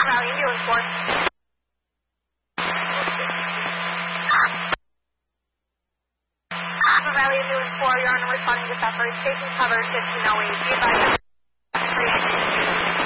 Valley ambulance 4. Upper Valley ambulance 4, you're on a responding to suffer. Station cover 1508. Be advised.